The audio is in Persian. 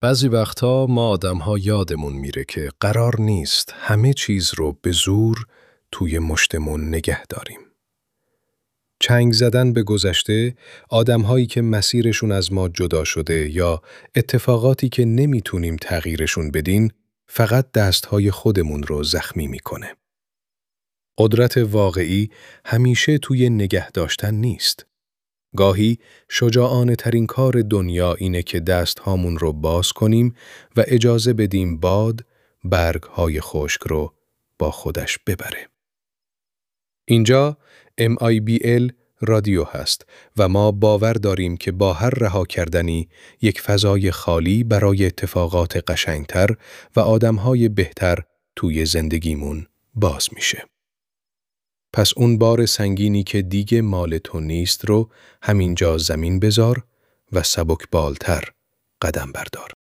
بعضی وقتها ما آدم‌ها یادمون میره که قرار نیست همه چیز رو به زور توی مشتمون نگه داریم. چنگ زدن به گذشته، آدم‌هایی که مسیرشون از ما جدا شده یا اتفاقاتی که نمیتونیم تغییرشون بدیم، فقط دست‌های خودمون رو زخمی میکنه. قدرت واقعی همیشه توی نگه داشتن نیست. گاهی شجاعانه ترین کار دنیا اینه که دستهامون رو باز کنیم و اجازه بدیم باد برگ‌های خشک رو با خودش ببره. اینجا MIBL رادیو هست و ما باور داریم که با هر رها کردنی یک فضای خالی برای اتفاقات قشنگتر و آدم‌های بهتر توی زندگیمون باز میشه. پس اون بار سنگینی که دیگه مال تو نیست رو همینجا زمین بذار و سبک بالتر قدم بردار.